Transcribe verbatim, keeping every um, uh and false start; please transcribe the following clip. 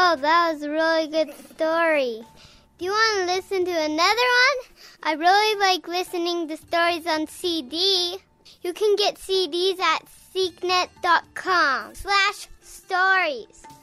Wow, that was a really good story. Do you want to listen to another one? I really like listening to stories on C D. You can get C Ds at seeknet dot com slash stories.